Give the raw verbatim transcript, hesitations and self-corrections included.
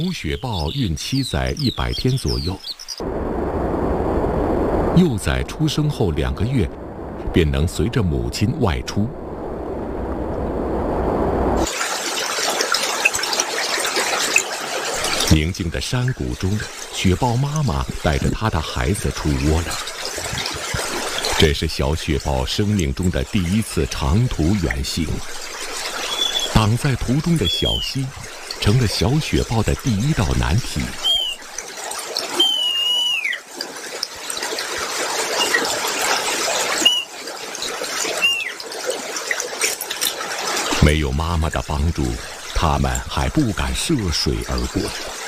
母雪豹孕期在一百天左右，幼崽出生后两个月，便能随着母亲外出。宁静的山谷中，雪豹妈妈带着她的孩子出窝了。这是小雪豹生命中的第一次长途远行。挡在途中的小溪，成了小雪豹的第一道难题。没有妈妈的帮助，它们还不敢涉水而过。